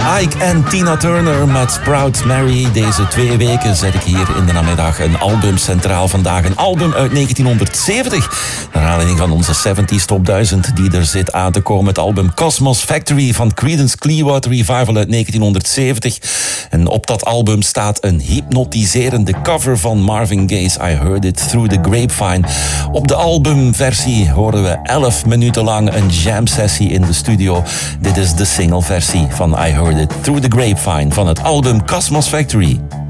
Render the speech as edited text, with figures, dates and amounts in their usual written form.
Ike en Tina Turner met Proud Mary. Deze 2 weken zet ik hier in de namiddag een album centraal. Vandaag een album uit 1970. Naar aanleiding van onze 70s Top 1000 die er zit aan te komen. Het album Cosmos Factory van Creedence Clearwater Revival uit 1970. En op dat album staat een hypnotiserende cover van Marvin Gaye's I Heard It Through the Grapevine. Op de albumversie horen we 11 minuten lang een jam sessie in de studio. Dit is de singleversie van I Heard It Through the Grapevine van het album Cosmos Factory.